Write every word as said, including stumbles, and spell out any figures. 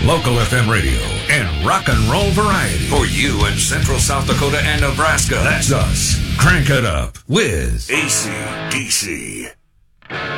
Local F M radio and rock and roll variety. For you in Central South Dakota and Nebraska. That's us. Crank it up with A C D C.